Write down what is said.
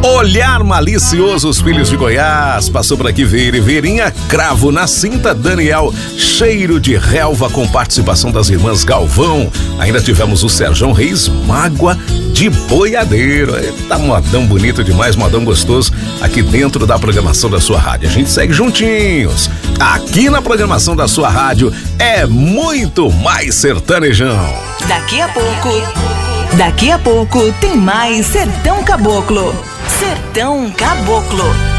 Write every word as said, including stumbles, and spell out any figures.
Olhar malicioso, os filhos de Goiás. Passou por aqui Veira e Veirinha, cravo na cinta, Daniel, cheiro de relva, com participação das irmãs Galvão. Ainda tivemos o Serjão Reis, mágoa de boiadeiro. Eita, modão bonito demais, modão gostoso, aqui dentro da programação da sua rádio. A gente segue juntinhos. Aqui na programação da sua rádio é muito mais sertanejão. Daqui a pouco, daqui a pouco tem mais Sertão Caboclo. Sertão Caboclo.